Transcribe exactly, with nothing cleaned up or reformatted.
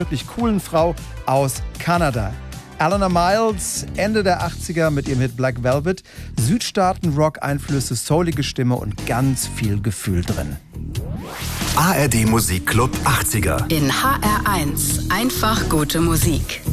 wirklich coolen Frau aus Kanada. Alana Miles, Ende der achtziger mit ihrem Hit Black Velvet. Südstaaten-Rock-Einflüsse, soulige Stimme und ganz viel Gefühl drin. A R D Musikclub achtziger. In H R eins. Einfach gute Musik.